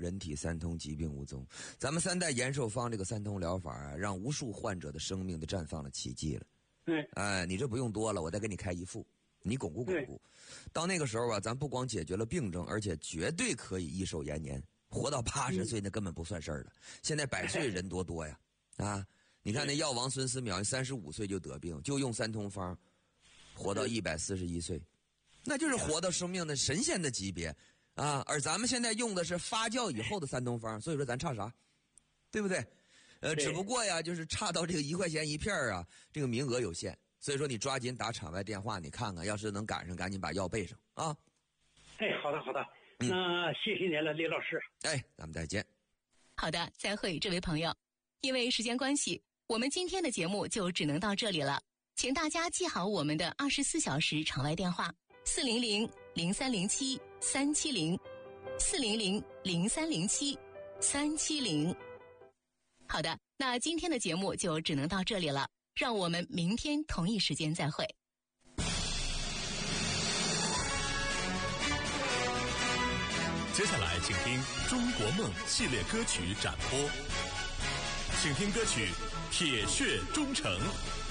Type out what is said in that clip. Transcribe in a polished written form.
人体三通，疾病无踪。咱们3代延寿方这个三通疗法啊，让无数患者的生命都绽放了奇迹了。哎，你这不用多了，我再给你开1副，你巩固巩固。到那个时候啊，咱不光解决了病症，而且绝对可以益寿延年，活到80岁那根本不算事儿了。现在100岁人多呀，啊，你看那药王孙思邈35岁就得病，就用三通方，活到141岁，那就是活到生命的神仙的级别啊！而咱们现在用的是发酵以后的三通方，所以说咱差啥，对不对？只不过呀，就是差到这个1块钱1片啊，这个名额有限，所以说你抓紧打场外电话，你看看，要是能赶上，赶紧把药备上啊！ 哎，好的好的，那谢谢您了，李老师。 哎，咱们再见。 好的，再会，这位朋友。因为时间关系，我们今天的节目就只能到这里了，请大家记好我们的24小时场外电话400-0307-370，400-0307-370。好的，那今天的节目就只能到这里了，让我们明天同一时间再会。 接下来请听《中国梦》系列歌曲展播，请听歌曲《铁血忠诚》。